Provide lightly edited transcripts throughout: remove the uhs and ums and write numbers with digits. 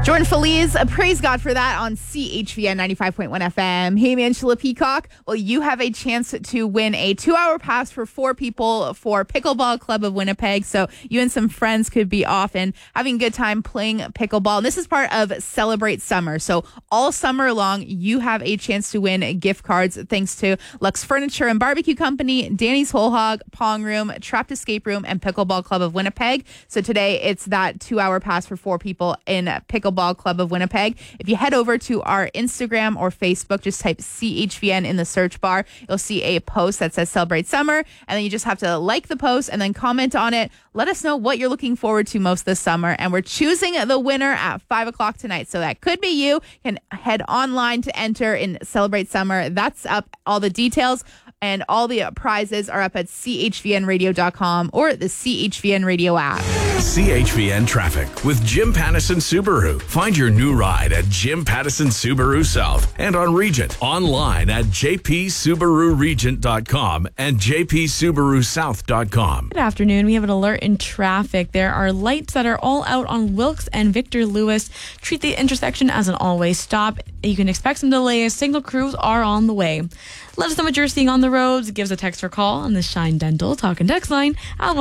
Jordan Feliz, praise God for that on CHVN 95.1 FM. Hey, Angela Peacock. Well, you have a chance to win a 2-hour pass for 4 people for Pickleball Club of Winnipeg. So you and some friends could be off and having a good time playing pickleball. And this is part of Celebrate Summer. So all summer long, you have a chance to win gift cards thanks to Lux Furniture and Barbecue Company, Danny's Whole Hog, Pong Room, Trapped Escape Room, and Pickleball Club of Winnipeg. So today it's that 2-hour pass for 4 people in Pickleball Club of Winnipeg. If you head over to our Instagram or Facebook, just type CHVN in the search bar. You'll see a post that says Celebrate Summer, and then you just have to like the post and then comment on it. Let us know what you're looking forward to most this summer, and we're choosing the winner at 5 o'clock tonight. So that could be you. You can head online to enter in Celebrate Summer. That's up. All the details and all the prizes are up at chvnradio.com or the CHVN Radio app. CHVN Traffic with Jim Pattison Subaru. Find your new ride at Jim Pattison Subaru South and on Regent. Online at jpsubaruregent.com and jpsubarusouth.com. Good afternoon. We have an alert in traffic. There are lights that are all out on Wilkes and Victor Lewis. Treat the intersection as an all-way stop. You can expect some delays. Signal crews are on the way. Let us know what you're seeing on the roads. Give us a text or call on the Shine Dental Talk and Text line at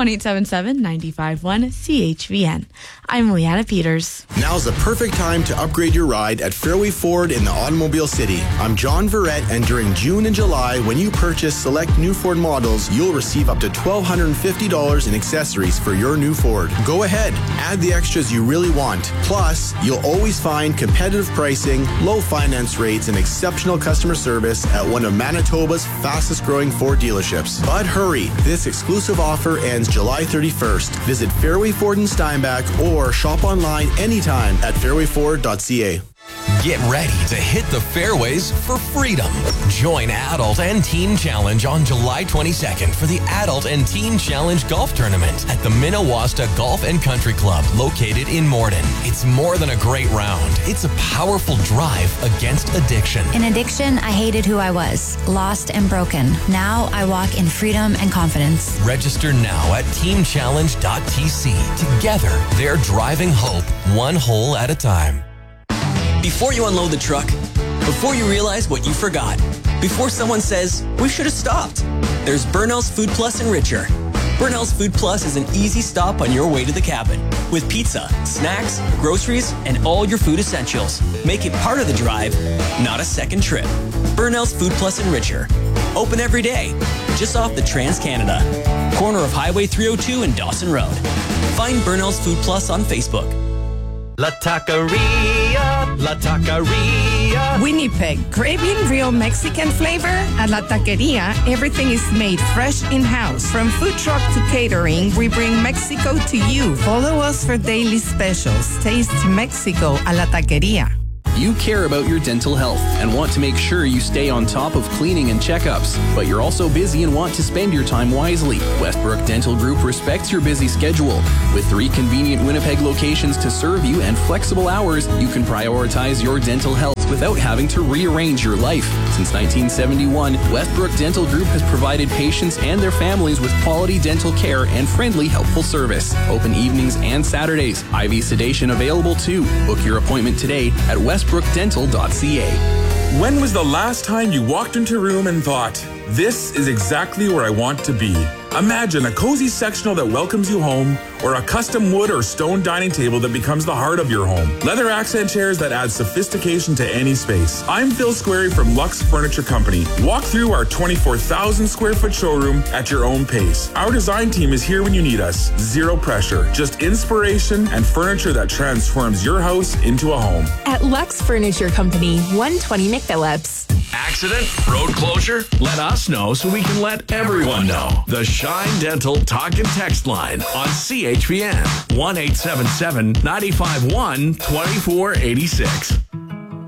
1-877-951-CHVN. I'm Leanna Peters. Now's the perfect time to upgrade your ride at Fairway Ford in the Automobile City. I'm John Verrett, and during June and July, when you purchase select new Ford models, you'll receive up to $1,250 in accessories for your new Ford. Go ahead, add the extras you really want. Plus, you'll always find competitive pricing, low finance rates, and exceptional customer service at one of Manitoba's fastest growing Ford dealerships. But hurry, this exclusive offer ends July 31st. Visit Fairway Ford in Steinbach or shop online anytime at fairwayford.ca. Get ready to hit the fairways for freedom. Join Adult and Teen Challenge on July 22nd for the Adult and Teen Challenge Golf Tournament at the Minnewasta Golf and Country Club located in Morden. It's more than a great round. It's a powerful drive against addiction. In addiction, I hated who I was, lost and broken. Now I walk in freedom and confidence. Register now at teamchallenge.tc. Together, they're driving hope one hole at a time. Before you unload the truck, before you realize what you forgot, before someone says, we should have stopped, there's Burnell's Food Plus and Richer. Burnell's Food Plus is an easy stop on your way to the cabin with pizza, snacks, groceries, and all your food essentials. Make it part of the drive, not a second trip. Burnell's Food Plus and Richer. Open every day, just off the Trans-Canada, corner of Highway 302 and Dawson Road. Find Burnell's Food Plus on Facebook. La Taqueria, La Taqueria. Winnipeg, craving real Mexican flavor? At La Taqueria, everything is made fresh in-house. From food truck to catering, we bring Mexico to you. Follow us for daily specials. Taste Mexico a La Taqueria. You care about your dental health and want to make sure you stay on top of cleaning and checkups, but you're also busy and want to spend your time wisely. Westbrook Dental Group respects your busy schedule. With 3 convenient Winnipeg locations to serve you and flexible hours, you can prioritize your dental health without having to rearrange your life. Since 1971, Westbrook Dental Group has provided patients and their families with quality dental care and friendly, helpful service. Open evenings and Saturdays. IV sedation available too. Book your appointment today at westbrookdental.ca. When was the last time you walked into a room and thought, this is exactly where I want to be? Imagine a cozy sectional that welcomes you home, or a custom wood or stone dining table that becomes the heart of your home. Leather accent chairs that add sophistication to any space. I'm Phil Squarey from Lux Furniture Company. Walk through our 24,000 square foot showroom at your own pace. Our design team is here when you need us. Zero pressure, just inspiration and furniture that transforms your house into a home. At Lux Furniture Company, 120 McPhillips. Accident? Road closure? Let us know so we can let everyone know. The Shine Dental Talk and Text line on CHVN 1-877-951-2486.